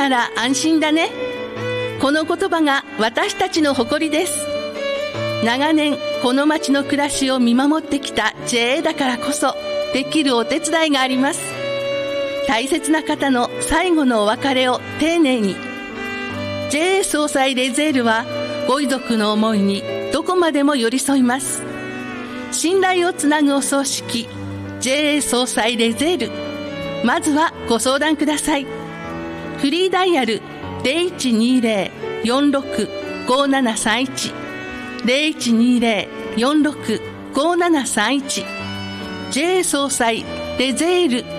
なら安心だね。この言葉が私たちの誇りです。長年この町の暮らしを見守ってきた JA だからこそできるお手伝いがあります。大切な方の最後のお別れを丁寧に。 JA 総裁レゼールはご遺族の思いにどこまでも寄り添います。信頼をつなぐお葬式 JA 総裁レゼール、まずはご相談ください。フリーダイヤル 0120-465731 0120-465731 JA 総裁レゼール